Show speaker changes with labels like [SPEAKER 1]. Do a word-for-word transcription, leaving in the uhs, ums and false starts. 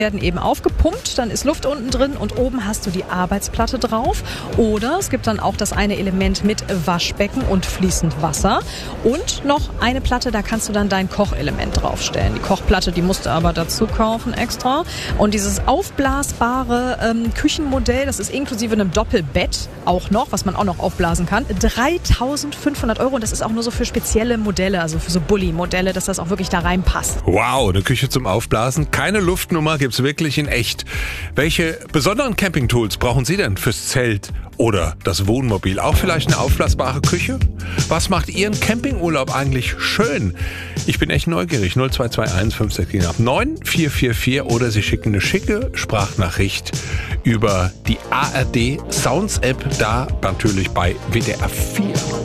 [SPEAKER 1] werden eben aufgepumpt, dann ist Luft unten drin und oben hast du die Arbeitsplatte drauf. Oder es gibt dann auch das eine Element mit Waschbecken und fließend Wasser und noch eine Platte, da kannst du dann dein Kochelement draufstellen. Die Kochplatte, die musst du aber dazu kaufen extra. Und dieses aufblasbare ähm, Küchenmodell, das ist inklusive einem Doppelbett auch noch, was man auch noch aufblasen kann, dreitausendfünfhundert Euro und das ist auch nur so für spezielle Modelle, also für so Bulli-Modelle, dass das auch wirklich da reinpasst.
[SPEAKER 2] Wow, eine Küche zum Aufblasen, keine Luftnummer, gibt's wirklich in echt. Welche besonderen Campingtools brauchen Sie denn fürs Zelt oder das Wohnmobil? Auch vielleicht eine aufblasbare Küche? Was macht Ihren Campingurlaub eigentlich schön? Ich bin echt neugierig. null zwei zwei eins fünf sechs neun vier vier vier oder Sie schicken eine schicke Sprachnachricht über die A R D Sounds App, da natürlich bei W D R vier.